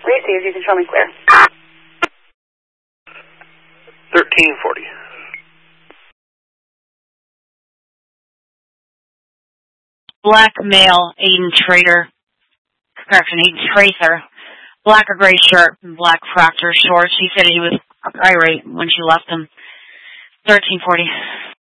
Receive, you can show me clear. 1340. Black male, Aiden Trader. Correction, Aiden Tracer. Black or gray shirt, black fractor shorts. He said he was irate when she left him. 1340.